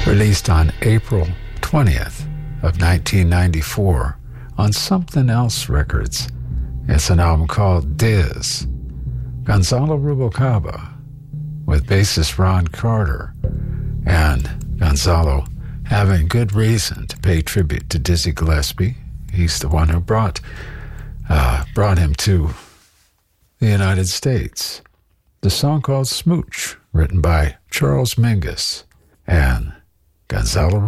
released on April 20th of 1994 on Something Else Records. It's an album called Diz. Gonzalo Rubalcaba with bassist Ron Carter, and Gonzalo having good reason to pay tribute to Dizzy Gillespie. He's the one who brought him to the United States. The song called Smooch, written by Charles Mingus and Gonzalo